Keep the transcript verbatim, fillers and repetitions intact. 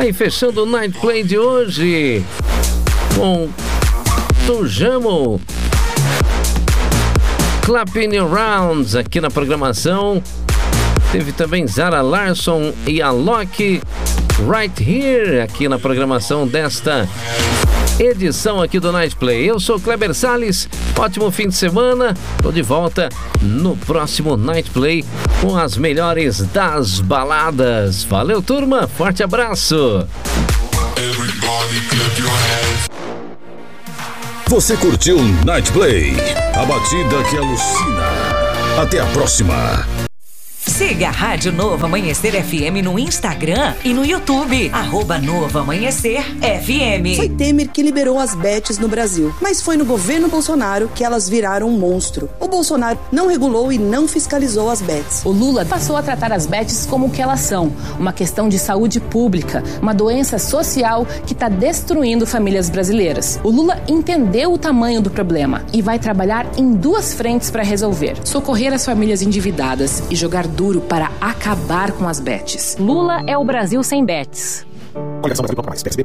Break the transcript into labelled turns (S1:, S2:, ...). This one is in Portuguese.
S1: Aí fechando o Night Play de hoje com Tujamo, Clapping Around aqui na programação. Teve também Zara Larsson e Alok, Right Here aqui na programação desta edição aqui do Night Play. Eu sou Kleber Salles, ótimo fim de semana. Tô de volta no próximo Night Play com as melhores das baladas. Valeu, turma, forte abraço.
S2: Você curtiu Night Play, a batida que alucina. Até a próxima.
S3: Siga a Rádio Novo Amanhecer F M no Instagram e no YouTube, arroba Novo Amanhecer F M.
S4: Foi Temer que liberou as bets no Brasil, mas foi no governo Bolsonaro que elas viraram um monstro. O Bolsonaro não regulou e não fiscalizou as bets.
S5: O Lula passou a tratar as bets como o que elas são, uma questão de saúde pública, uma doença social que está destruindo famílias brasileiras. O Lula entendeu o tamanho do problema e vai trabalhar em duas frentes para resolver: socorrer as famílias endividadas e jogar duro para acabar com as bets.
S6: Lula é o Brasil sem bets.
S7: Coligação Brasil Pouco Mais, P S B,